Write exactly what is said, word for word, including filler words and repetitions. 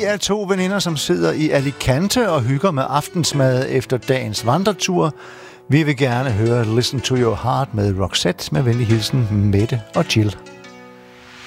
er to veninder, som sidder i Alicante og hygger med aftensmad efter dagens vandretur. Vi vil gerne høre Listen to Your Heart med Roxette med venlig hilsen Mette og Jill.